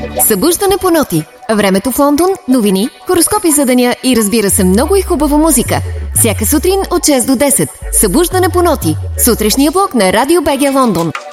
Събуждане по ноти. Времето в Лондон, новини, хороскопи за деня и разбира се много и хубава музика. Всяка сутрин от 6 до 10. Събуждане по ноти. Сутрешния блок на Радио БГ Лондон.